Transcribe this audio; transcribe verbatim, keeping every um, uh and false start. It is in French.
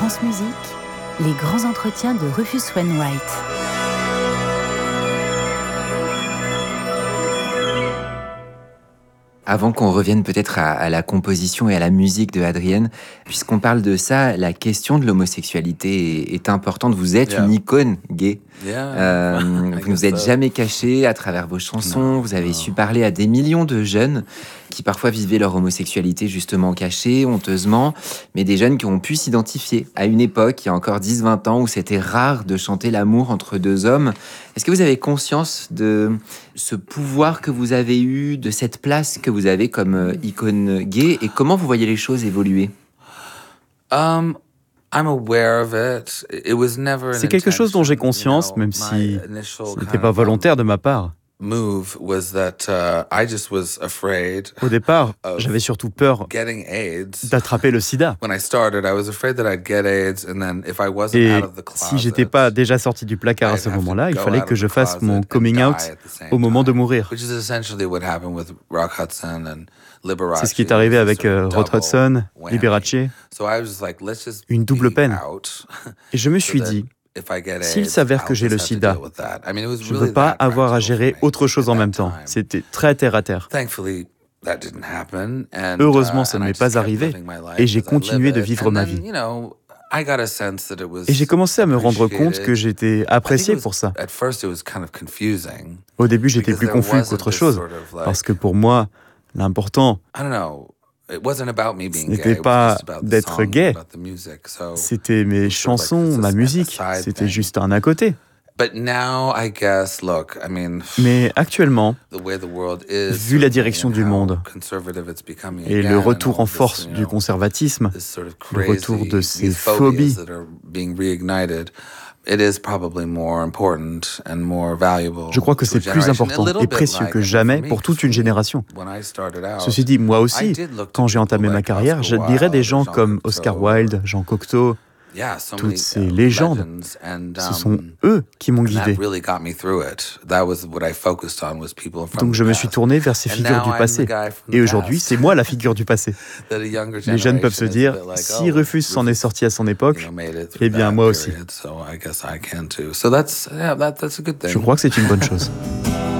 France Musique, les grands entretiens de Rufus Wainwright. Avant qu'on revienne peut-être à, à la composition et à la musique de Adrienne, puisqu'on parle de ça, la question de l'homosexualité est, est importante. Vous êtes yeah. une icône gay. Yeah, euh, vous ne vous êtes so. jamais caché à travers vos chansons. No, vous avez no. su parler à des millions de jeunes qui parfois vivaient leur homosexualité justement cachée, honteusement, mais des jeunes qui ont pu s'identifier à une époque, il y a encore dix vingt ans, où c'était rare de chanter l'amour entre deux hommes. Est-ce que vous avez conscience de ce pouvoir que vous avez eu, de cette place que vous avez comme euh, icône gay, et comment vous voyez les choses évoluer? um, C'est quelque chose dont j'ai conscience, même si ce n'était pas volontaire de ma part. Au départ, j'avais surtout peur d'attraper le sida. Et si j'étais pas déjà sorti du placard à ce moment-là, il fallait que je fasse mon coming out au moment de mourir. C'est ce qui est arrivé avec euh, Rod Hudson, Liberace, une double peine. Et je me suis dit, s'il s'avère que j'ai le sida, je ne veux pas avoir à gérer autre chose en même temps. C'était très terre-à-terre. Heureusement, ça ne m'est pas arrivé et j'ai continué de vivre ma vie. Et j'ai commencé à me rendre compte que j'étais apprécié pour ça. Au début, j'étais plus confus qu'autre chose, parce que pour moi, l'important, ce n'était pas d'être gay, c'était mes chansons, ma musique, c'était juste un à côté. Mais actuellement, vu la direction du monde et le retour en force du conservatisme, le retour de ces phobies, je crois que c'est plus important et précieux que jamais pour toute une génération. Ceci dit, moi aussi, quand j'ai entamé ma carrière, j'admirais des gens comme Oscar Wilde, Jean Cocteau, toutes ces légendes. Ce sont eux qui m'ont guidé. Donc je me suis tourné vers ces figures du passé. Et aujourd'hui, c'est moi la figure du passé. Les jeunes peuvent se dire, si Rufus s'en est sorti à son époque, eh bien moi aussi. Je crois que c'est une bonne chose.